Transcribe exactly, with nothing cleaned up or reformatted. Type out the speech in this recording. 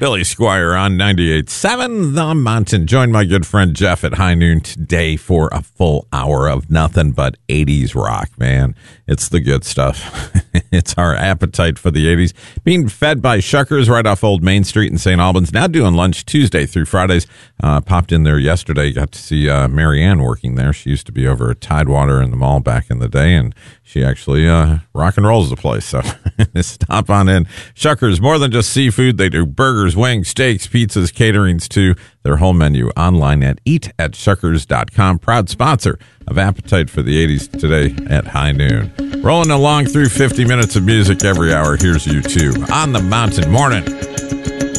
Billy Squire on ninety-eight point seven The Mountain. Join my good friend Jeff at high noon today for a full hour of nothing but eighties rock, man. It's the good stuff. It's our appetite for the eighties. Being fed by Shuckers right off Old Main Street in Saint Albans. Now doing lunch Tuesday through Fridays. Uh, popped in there yesterday. Got to see uh, Mary Ann working there. She used to be over at Tidewater in the mall back in the day, and she actually uh, rock and rolls the place. So stop on in. Shuckers, more than just seafood. They do burgers, wings, steaks, pizzas, caterings too. Their whole menu online at eat at shuckers dot com. Proud sponsor of Appetite for the eighties today at high noon. Rolling along through fifty minutes of music every hour. Here's U two on the Mountain. Morning.